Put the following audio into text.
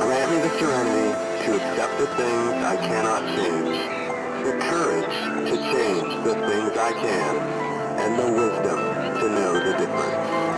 Grant me the serenity to accept the things I cannot change, the courage to change the things I can,